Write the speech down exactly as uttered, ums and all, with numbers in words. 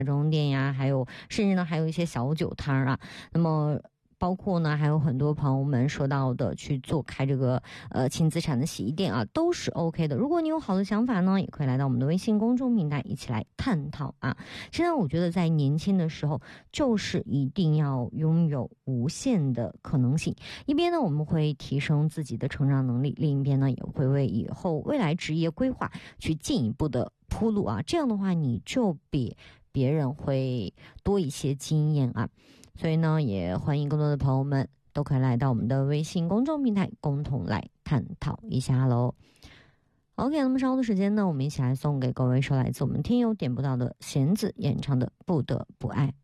中店呀，还有甚至呢还有一些小酒摊啊。那么包括呢，还有很多朋友们说到的去做开这个呃轻资产的洗衣店啊，都是 OK 的。如果你有好的想法呢，也可以来到我们的微信公众平台一起来探讨啊。现在我觉得在年轻的时候，就是一定要拥有无限的可能性。一边呢，我们会提升自己的成长能力，另一边呢，也会为以后未来职业规划去进一步的铺路啊。这样的话，你就比别人会多一些经验啊。所以呢，也欢迎更多的朋友们都可以来到我们的微信公众平台，共同来探讨一下喽。OK， 那么稍后的时间呢，我们一起来送给各位，说来自我们听友点播到的弦子演唱的《不得不爱》。